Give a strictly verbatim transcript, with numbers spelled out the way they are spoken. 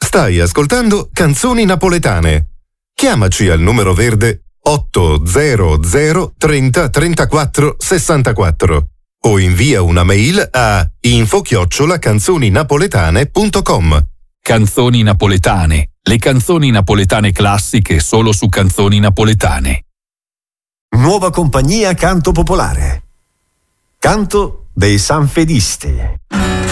Stai ascoltando Canzoni Napoletane. Chiamaci al numero verde otto zero zero trenta trentaquattro sessantaquattro o invia una mail a info chiocciola canzoninapoletane punto com. Canzoni Napoletane, le canzoni napoletane classiche solo su Canzoni Napoletane. Nuova compagnia Canto Popolare. Canto dei Sanfedisti.